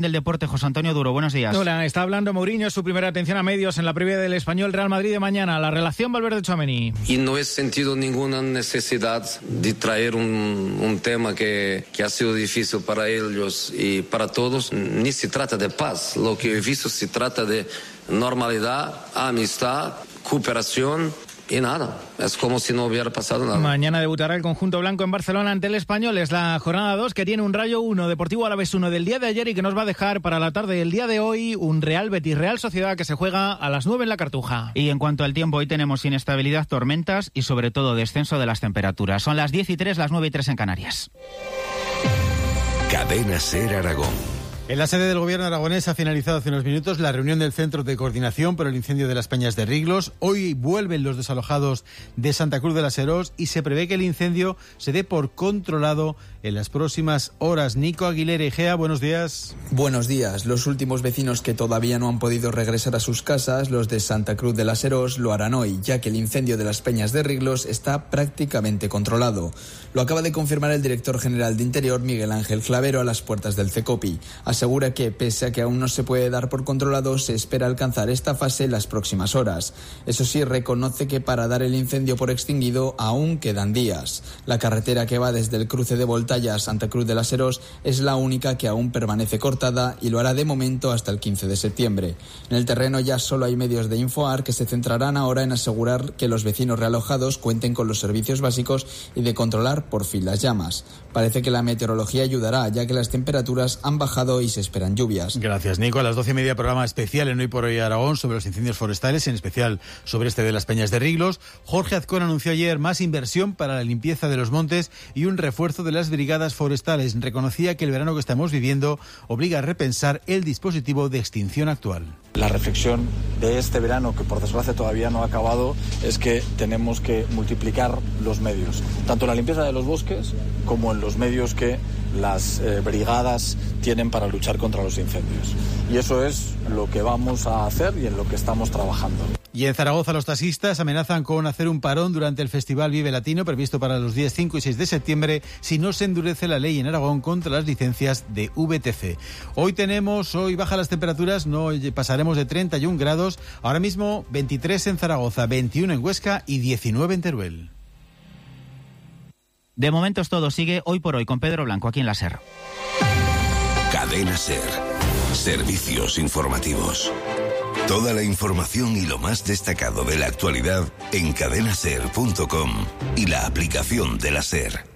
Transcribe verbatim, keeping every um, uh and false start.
Del deporte, José Antonio Duro, buenos días. Hola, está hablando Mourinho, su primera atención a medios en la previa del Español Real Madrid de mañana. La relación Valverde-Tchouaméni. Y no he sentido ninguna necesidad de traer un, un tema que, que ha sido difícil para ellos y para todos. Ni se trata de paz, lo que he visto se trata de normalidad, amistad, cooperación. Y nada, es como si no hubiera pasado nada. Mañana debutará el conjunto blanco en Barcelona ante el Español. Es la jornada dos que tiene un Rayo uno, Deportivo Alavés uno del día de ayer y que nos va a dejar para la tarde del día de hoy un Real Betis Real Sociedad que se juega a las nueve en la Cartuja. Y en cuanto al tiempo, hoy tenemos inestabilidad, tormentas y sobre todo descenso de las temperaturas. Son las diez y tres, las nueve y tres en Canarias. Cadena SER Aragón. En la sede del Gobierno aragonés ha finalizado hace unos minutos la reunión del Centro de Coordinación por el incendio de las Peñas de Riglos. Hoy vuelven los desalojados de Santa Cruz de la Serós y se prevé que el incendio se dé por controlado en las próximas horas. Nico Aguilera Egea, buenos días. Buenos días. Los últimos vecinos que todavía no han podido regresar a sus casas, los de Santa Cruz de la Serós, lo harán hoy, ya que el incendio de las Peñas de Riglos está prácticamente controlado. Lo acaba de confirmar el director general de Interior, Miguel Ángel Clavero, a las puertas del CECOPI. Asegura que, pese a que aún no se puede dar por controlado, se espera alcanzar esta fase en las próximas horas. Eso sí, reconoce que para dar el incendio por extinguido aún quedan días. La carretera que va desde el cruce de Voltaya a Santa Cruz de la Serós es la única que aún permanece cortada y lo hará de momento hasta el quince de septiembre. En el terreno ya solo hay medios de Infoar que se centrarán ahora en asegurar que los vecinos realojados cuenten con los servicios básicos y de controlar por fin las llamas. Parece que la meteorología ayudará, ya que las temperaturas han bajado y se esperan lluvias. Gracias, Nico. A las doce y media, programa especial en Hoy por Hoy Aragón sobre los incendios forestales, en especial sobre este de las Peñas de Riglos. Jorge Azcón anunció ayer más inversión para la limpieza de los montes y un refuerzo de las brigadas forestales. Reconocía que el verano que estamos viviendo obliga a repensar el dispositivo de extinción actual. La reflexión de este verano, que por desgracia todavía no ha acabado, es que tenemos que multiplicar los medios, tanto en la limpieza de los bosques como en los medios que las eh, brigadas tienen para luchar contra los incendios. Y eso es lo que vamos a hacer y en lo que estamos trabajando. Y en Zaragoza los taxistas amenazan con hacer un parón durante el Festival Vive Latino previsto para los días cinco y seis de septiembre si no se endurece la ley en Aragón contra las licencias de V T C. Hoy tenemos, hoy bajan las temperaturas, no pasaremos de treinta y un grados, ahora mismo veintitrés en Zaragoza, veintiuno en Huesca y diecinueve en Teruel. De momento es todo, sigue Hoy por Hoy con Pedro Blanco aquí en la SER. Cadena SER. Servicios informativos. Toda la información y lo más destacado de la actualidad en cadena ser punto com y la aplicación de la SER.